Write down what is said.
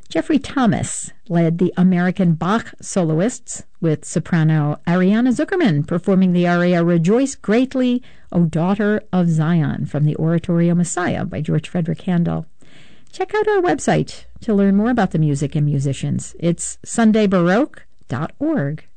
Jeffrey Thomas led the American Bach soloists, with soprano Ariana Zuckerman performing the aria Rejoice Greatly, O Daughter of Zion, from the oratorio Messiah by George Frederick Handel. Check out our website to learn more about the music and musicians. It's sundaybaroque.org.